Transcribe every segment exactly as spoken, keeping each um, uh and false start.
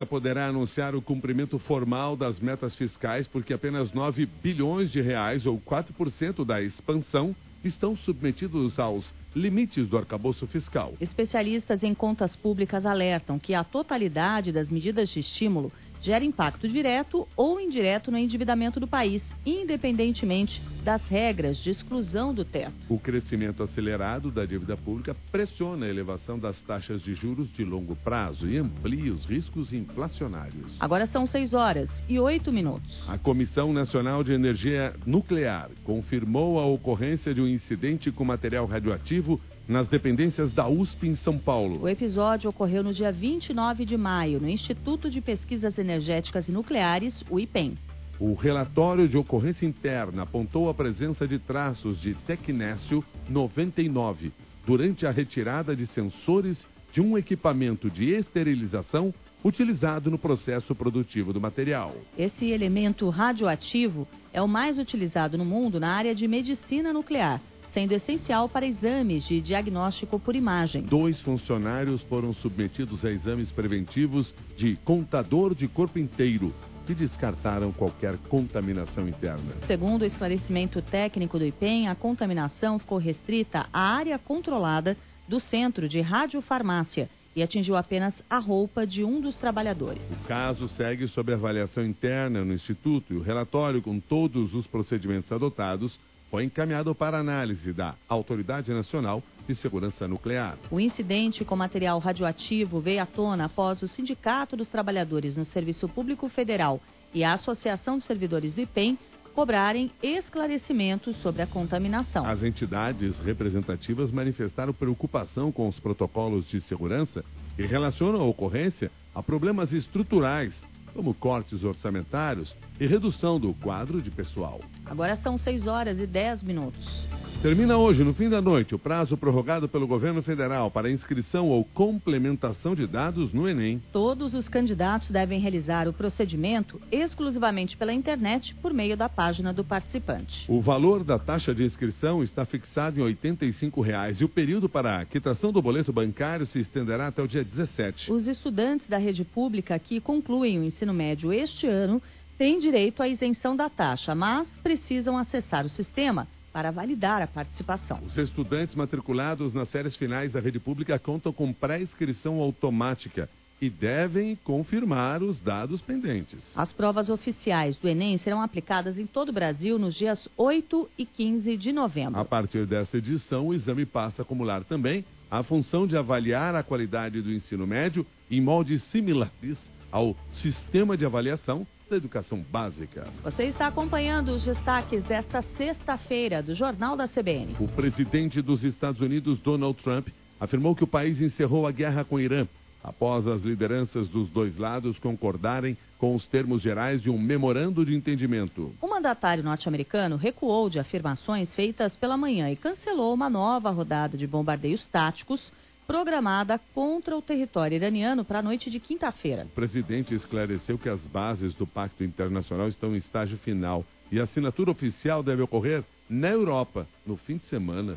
poderá anunciar o cumprimento formal das metas fiscais porque apenas nove bilhões de reais, ou quatro por cento da expansão, estão submetidos aos limites do arcabouço fiscal. Especialistas em contas públicas alertam que a totalidade das medidas de estímulo gera impacto direto ou indireto no endividamento do país, independentemente das regras de exclusão do teto. O crescimento acelerado da dívida pública pressiona a elevação das taxas de juros de longo prazo e amplia os riscos inflacionários. Agora são seis horas e oito minutos. A Comissão Nacional de Energia Nuclear confirmou a ocorrência de um incidente com material radioativo nas dependências da U S P em São Paulo. O episódio ocorreu no dia vinte e nove de maio, no Instituto de Pesquisas Energéticas e Nucleares, o IPEM. O relatório de ocorrência interna apontou a presença de traços de tecnécio noventa e nove durante a retirada de sensores de um equipamento de esterilização utilizado no processo produtivo do material. Esse elemento radioativo é o mais utilizado no mundo na área de medicina nuclear, sendo essencial para exames de diagnóstico por imagem. Dois funcionários foram submetidos a exames preventivos de contador de corpo inteiro, que descartaram qualquer contaminação interna. Segundo o esclarecimento técnico do IPEM, a contaminação ficou restrita à área controlada do Centro de Radiofarmácia e atingiu apenas a roupa de um dos trabalhadores. O caso segue sob avaliação interna no Instituto e o relatório com todos os procedimentos adotados foi encaminhado para análise da Autoridade Nacional de Segurança Nuclear. O incidente com material radioativo veio à tona após o Sindicato dos Trabalhadores no Serviço Público Federal e a Associação dos Servidores do IPEM cobrarem esclarecimentos sobre a contaminação. As entidades representativas manifestaram preocupação com os protocolos de segurança e relacionam a ocorrência a problemas estruturais, como cortes orçamentários e redução do quadro de pessoal. Agora são seis horas e dez minutos. Termina hoje, no fim da noite, o prazo prorrogado pelo governo federal para inscrição ou complementação de dados no Enem. Todos os candidatos devem realizar o procedimento exclusivamente pela internet por meio da página do participante. O valor da taxa de inscrição está fixado em oitenta e cinco reais e o período para a quitação do boleto bancário se estenderá até o dia dezessete. Os estudantes da rede pública que concluem o ensino médio este ano têm direito à isenção da taxa, mas precisam acessar o sistema para validar a participação. Os estudantes matriculados nas séries finais da rede pública contam com pré-inscrição automática e devem confirmar os dados pendentes. As provas oficiais do Enem serão aplicadas em todo o Brasil nos dias oito e quinze de novembro. A partir dessa edição, o exame passa a acumular também a função de avaliar a qualidade do ensino médio em moldes similares ao sistema de avaliação da educação básica. Você está acompanhando os destaques desta sexta-feira do Jornal da C B N. O presidente dos Estados Unidos, Donald Trump, afirmou que o país encerrou a guerra com o Irã, após as lideranças dos dois lados concordarem com os termos gerais de um memorando de entendimento. O mandatário norte-americano recuou de afirmações feitas pela manhã e cancelou uma nova rodada de bombardeios táticos programada contra o território iraniano para a noite de quinta-feira. O presidente esclareceu que as bases do Pacto Internacional estão em estágio final e a assinatura oficial deve ocorrer na Europa no fim de semana.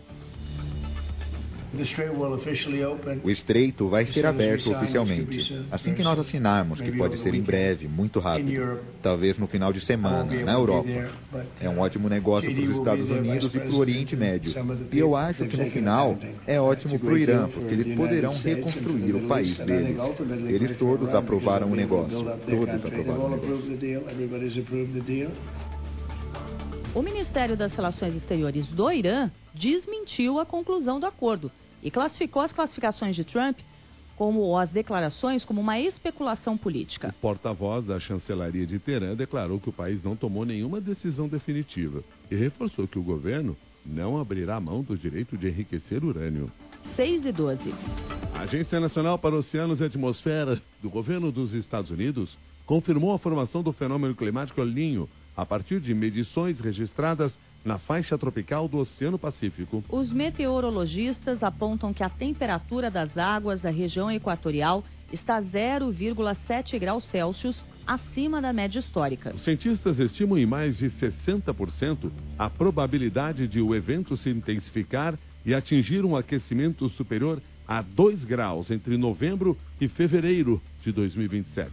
O estreito vai ser aberto oficialmente, assim que nós assinarmos, que pode ser em breve, muito rápido, talvez no final de semana, na Europa. É um ótimo negócio para os Estados Unidos e para o Oriente Médio. E eu acho que no final é ótimo para o Irã, porque eles poderão reconstruir o país deles. Eles todos aprovaram o negócio. Todos aprovaram o negócio. O Ministério das Relações Exteriores do Irã desmentiu a conclusão do acordo e classificou as classificações de Trump como as declarações como uma especulação política. O porta-voz da chancelaria de Teherã declarou que o país não tomou nenhuma decisão definitiva e reforçou que o governo não abrirá mão do direito de enriquecer urânio. seis e doze. A Agência Nacional para Oceanos e Atmosfera do governo dos Estados Unidos confirmou a formação do fenômeno climático El Niño a partir de medições registradas na faixa tropical do Oceano Pacífico. Os meteorologistas apontam que a temperatura das águas da região equatorial está zero vírgula sete graus Celsius acima da média histórica. Os cientistas estimam em mais de sessenta por cento a probabilidade de o evento se intensificar e atingir um aquecimento superior a dois graus entre novembro e fevereiro de dois mil e vinte e sete.